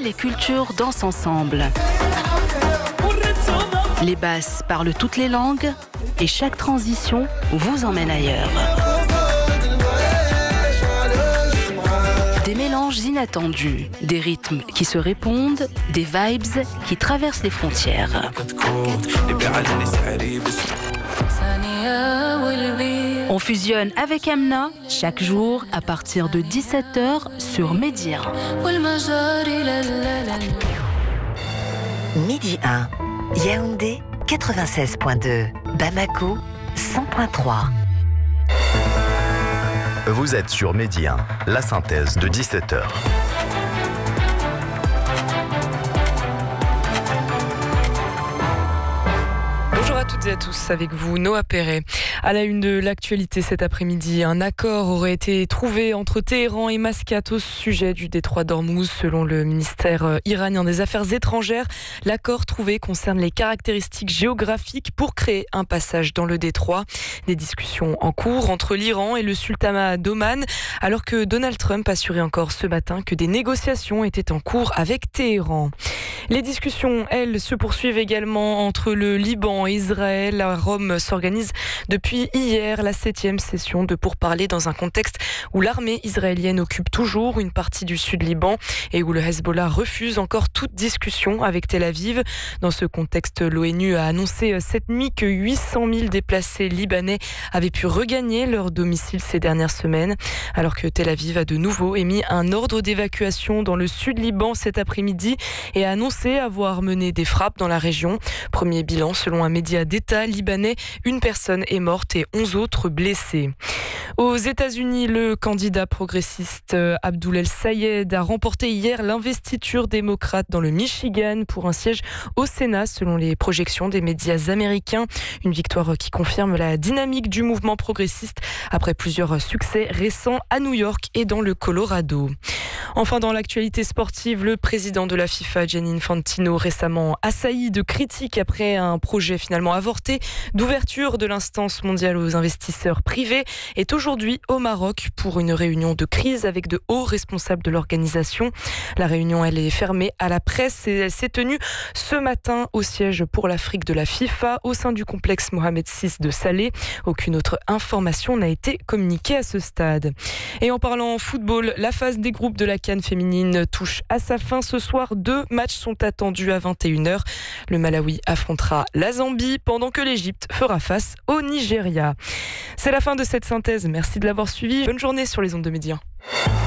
les cultures dansent ensemble. Les basses parlent toutes les langues et chaque transition vous emmène ailleurs. Des mélanges inattendus, des rythmes qui se répondent, des vibes qui traversent les frontières. On fusionne avec Amna chaque jour à partir de 17h sur Midi 1. Midi 1, Yaoundé 96.2, Bamako 100.3. Vous êtes sur Midi 1, la synthèse de 17h. Bonjour à toutes et à tous, avec vous Noah Perret. À la une de l'actualité cet après-midi, un accord aurait été trouvé entre Téhéran et Mascate au sujet du détroit d'Ormuz. Selon le ministère iranien des Affaires étrangères, l'accord trouvé concerne les caractéristiques géographiques pour créer un passage dans le détroit. Des discussions en cours entre l'Iran et le sultanat d'Oman, alors que Donald Trump assurait encore ce matin que des négociations étaient en cours avec Téhéran. Les discussions, elles, se poursuivent également entre le Liban et Israël. À Rome s'organise depuis hier la 7e session de pourparlers dans un contexte où l'armée israélienne occupe toujours une partie du sud Liban et où le Hezbollah refuse encore toute discussion avec Tel Aviv. Dans ce contexte, l'ONU a annoncé cette nuit que 800 000 déplacés libanais avaient pu regagner leur domicile ces dernières semaines, alors que Tel Aviv a de nouveau émis un ordre d'évacuation dans le sud Liban cet après-midi et a annoncé avoir mené des frappes dans la région. Premier bilan, selon un média d'État libanais, une personne est morte et 11 autres blessés. Aux États-Unis, le candidat progressiste Abdul El-Sayed a remporté hier l'investiture démocrate dans le Michigan pour un siège au Sénat, selon les projections des médias américains. Une victoire qui confirme la dynamique du mouvement progressiste après plusieurs succès récents à New York et dans le Colorado. Enfin, dans l'actualité sportive, le président de la FIFA, Gianni Infantino, récemment assailli de critiques après un projet finalement avorté d'ouverture de l'instance mondiale aux investisseurs privés, est aujourd'hui au Maroc pour une réunion de crise avec de hauts responsables de l'organisation. La réunion, elle est fermée à la presse et elle s'est tenue ce matin au siège pour l'Afrique de la FIFA au sein du complexe Mohamed VI de Salé. Aucune autre information n'a été communiquée à ce stade. Et en parlant football, la phase des groupes de la CAN féminine touche à sa fin ce soir. 2 matchs sont attendus à 21h. Le Malawi affrontera la Zambie pendant que l'Égypte fera face au Nigeria. C'est la fin de cette synthèse. Merci de l'avoir suivi. Bonne journée sur les ondes de Midi 1.